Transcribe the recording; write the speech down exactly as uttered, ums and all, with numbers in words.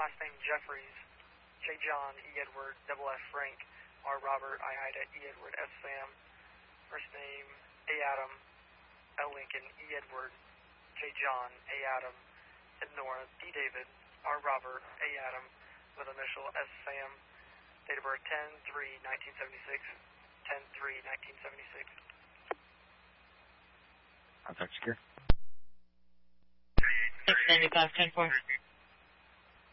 last name Jeffries, J. John, E. Edward, double F. Frank, R. Robert, I. Ida, E. Edward, S. Sam. First name A. Adam, L. Lincoln, E. Edward, J. John, A. Adam, Ed Nora, D. David, R. Robert, A. Adam, with initial S. Sam. Date of birth ten three nineteen seventy-six, ten three nineteen seventy-six. Contact secure. six ninety-five, ten four.